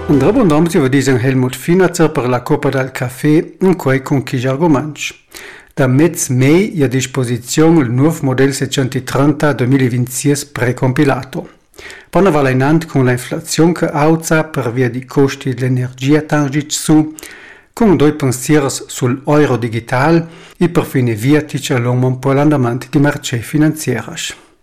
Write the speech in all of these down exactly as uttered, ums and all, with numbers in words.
Androbondom si vedisen Helmut Finazer per la Coppa del Café in quei con chi argomanci. Da mezz mei è a disposizione il nuovo modello seicentotrenta duemilaventisei precompilato. Poi va in con l'inflazione che alza per via di costi dell'energia tangic su, con due pensieri sull'euro digital e per fine viatice all'uomo un po' l'andamento di marce finanziari.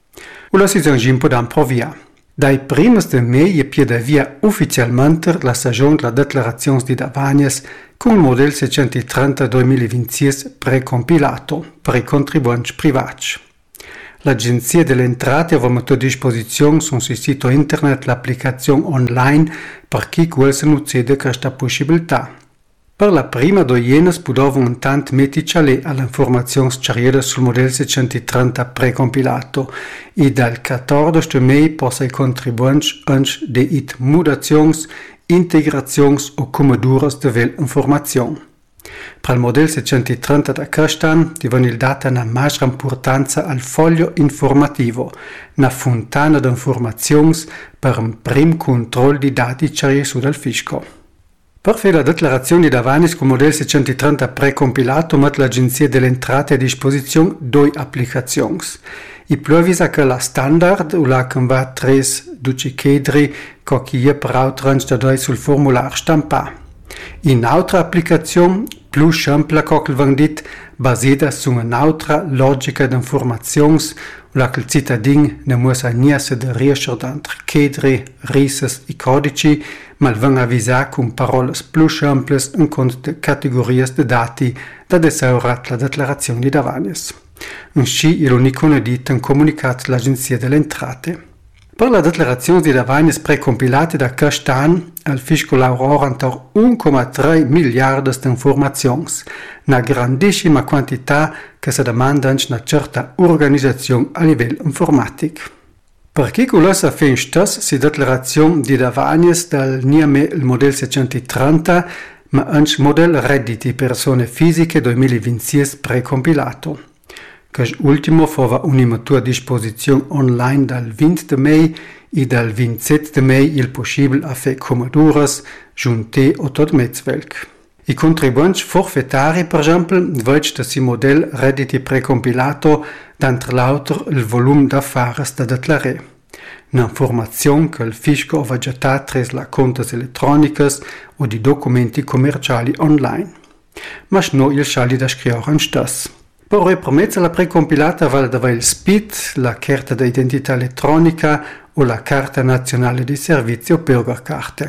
Ora si sono un po' da improvia. Dai primi di mei è pieda via ufficialmente la stagione della dichiarazione di Davagnes con il modello seicentotrenta duemilaventisei precompilato per i contribuenti privati. L'Agenzia delle Entrate ha messo a disposizione sul suo sito internet l'applicazione online per chi vuole utilizzare questa possibilità. Per la prima due ienes potevano intanto mettere alle informazioni scerriere sul modello seicentotrenta precompilato e dal quattordici mei possono i contribuenti anche di mutazioni, integrazioni o comoduras di quelle informazioni. Per il modello seicentotrenta da quest'anno divenne data una maggiore importanza al foglio informativo, una fontana di informazioni per un primo controllo di dati scerrieri sul fisco. Per fare la dichiarazione di Davagnes con il modello seicentotrenta precompilato mette l'Agenzia delle Entrate a disposizione due applicazioni. I pluvisa che la standard, o la che va tre duci chiedri, che è per outrange da due sul formulario stampato. In un'altra applicazione, più semplice che il vendit, basata su un'altra logica di informazioni, la che il cittadino non può niente di riescere entre chiedri, rises e codici, ma venga avvisare con parole più semplici in conto di categorie di dati da desaurare la dichiarazione di Davagnes. In sci è l'unico dito in comunicato dell'Agenzia delle Entrate. Per la dichiarazione di Davagnes precompilate da quest'anno, il fisco lavora intorno uno virgola tre miliardi di informazioni, una grandissima quantità che si demanda anche una certa organizzazione a livello informatico. Per chi vuole fare stessa si dichiarazione di Davagnes dal niame il modello seicentotrenta, ma anche il modello redditi persone fisiche duemilaventisei precompilato. Quest'ultimo fava un'immatura a disposizione online dal venti mei e dal ventisette mei il possibile a fare comoduras, giunte o tot mezzvelk. I contribuenti forfettari, per esempio, vogliono il modello redditi precompilato d'entre l'altro il volume d'affari da declarare. Un'informazione che il fisco va già tra le conti elettroniche o di documenti commerciali online. Ma non il scali da scrivere in stesso. Per permettere la precompilata vale davvero il S P I T, la carta d'identità elettronica o la carta nazionale di servizio Bürgerkarte.